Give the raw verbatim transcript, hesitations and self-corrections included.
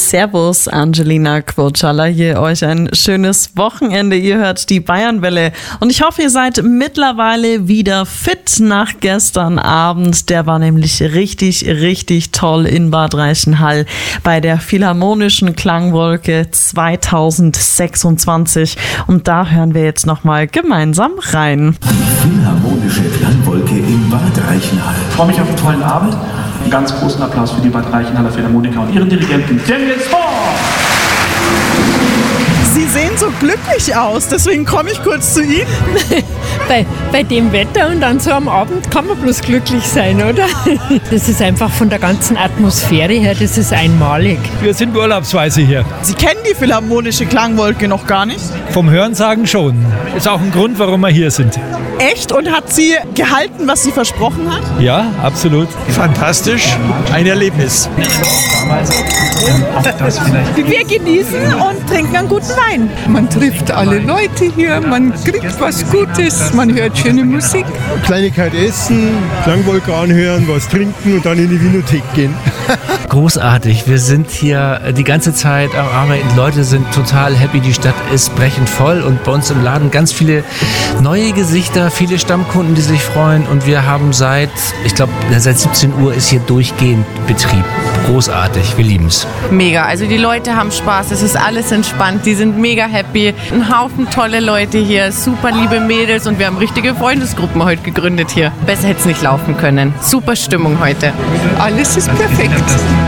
Servus, Angelina Quotschalla hier. Euch ein schönes Wochenende. Ihr hört die Bayernwelle und ich hoffe, ihr seid mittlerweile wieder fit nach gestern Abend. Der war nämlich richtig, richtig toll in Bad Reichenhall bei der Philharmonischen Klangwolke zweitausendsechsundzwanzig. Und da hören wir jetzt nochmal gemeinsam rein. Die Philharmonische Klangwolke in Bad Reichenhall. Ich freue mich auf einen tollen Abend. Einen ganz großen Applaus für die Bad Reichenhaller Philharmoniker und ihren Dirigenten Daniel Spohr. Sie sehen so glücklich aus, deswegen komme ich kurz zu Ihnen. bei, bei dem Wetter und dann so am Abend kann man bloß glücklich sein, oder? Das ist einfach von der ganzen Atmosphäre her, das ist einmalig. Wir sind urlaubsweise hier. Sie kennen die Philharmonische Klangwolke noch gar nicht? Vom Hörensagen schon. Ist auch ein Grund, warum wir hier sind. Echt? Und hat sie gehalten, was sie versprochen hat? Ja, absolut. Fantastisch. Ein Erlebnis. Wir genießen und trinken einen guten Wein. Man trifft alle Leute hier, man kriegt was Gutes, man hört schöne Musik. Kleinigkeit essen, Klangwolke anhören, was trinken und dann in die Winothek gehen. Großartig, wir sind hier die ganze Zeit am Arbeiten, die Leute sind total happy, die Stadt ist brechend voll und bei uns im Laden ganz viele neue Gesichter, viele Stammkunden, die sich freuen und wir haben seit, ich glaube, seit siebzehn Uhr ist hier durchgehend Betrieb. Großartig, wir lieben es. Mega, also die Leute haben Spaß, es ist alles entspannt, die sind mega happy. Ein Haufen tolle Leute hier, super liebe Mädels und wir haben richtige Freundesgruppen heute gegründet hier. Besser hätte es nicht laufen können. Super Stimmung heute. Alles ist perfekt.